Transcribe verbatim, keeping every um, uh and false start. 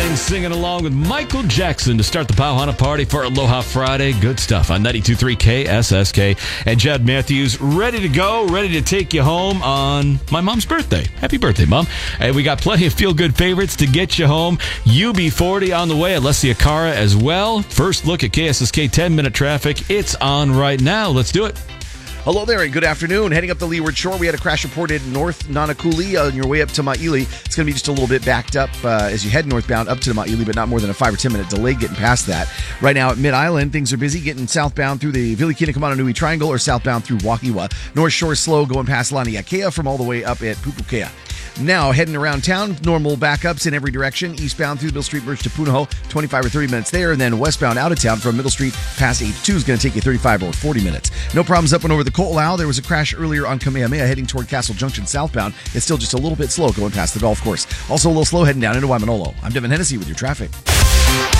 Ryan singing along with Michael Jackson to start the Pauhana party for Aloha Friday. Good stuff on ninety-two point three K S S K. And Jed Matthews ready to go, ready to take you home on my mom's birthday. Happy birthday, Mom. And we got plenty of feel-good favorites to get you home. U B forty on the way, Alessia Cara as well. First look at K S S K ten-minute traffic. It's on right now. Let's do it. Hello there and good afternoon. Heading up the Leeward Shore, we had a crash reported north Nanakuli on your way up to Maili. It's going to be just a little bit backed up uh, as you head northbound up to the Maili, but not more than a five or ten minute delay getting past that. Right now at Mid-Island, things are busy getting southbound through the Vilikina-Kamananui Triangle or southbound through Wahiwa. North Shore slow going past Laniakea from all the way up at Pupukea. Now, heading around town, normal backups in every direction. Eastbound through Middle Street Bridge to Punahou, twenty-five or thirty minutes there. And then westbound out of town from Middle Street past eighty-two is going to take you thirty-five or forty minutes. No problems up and over the Ko'olau. There was a crash earlier on Kamehameha heading toward Castle Junction southbound. It's still just a little bit slow going past the golf course. Also a little slow heading down into Waimanolo. I'm Devin Hennessy with your traffic.